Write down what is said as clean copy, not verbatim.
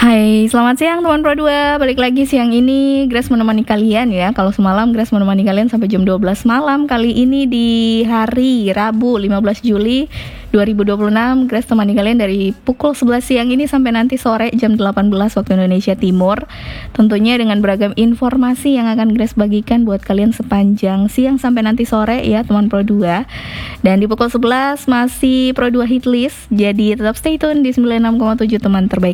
Hai, selamat siang teman Pro 2. Balik lagi siang ini Grace menemani kalian ya. Kalau semalam Grace menemani kalian sampai jam 12 malam. Kali ini di hari Rabu 15 Juli 2026 Grace temani kalian dari pukul 11 siang ini sampai nanti sore jam 18 waktu Indonesia Timur. Tentunya dengan beragam informasi yang akan Grace bagikan buat kalian sepanjang siang sampai nanti sore ya teman Pro 2. Dan di pukul 11 masih Pro 2 Hit List. Jadi tetap stay tune di 96,7 teman terbaik